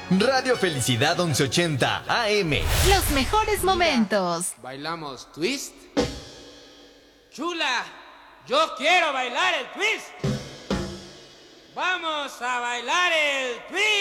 Radio Felicidad 1180 AM. Los mejores momentos. ¿Bailamos twist? Chula, yo quiero bailar el twist. Vamos a bailar el twist.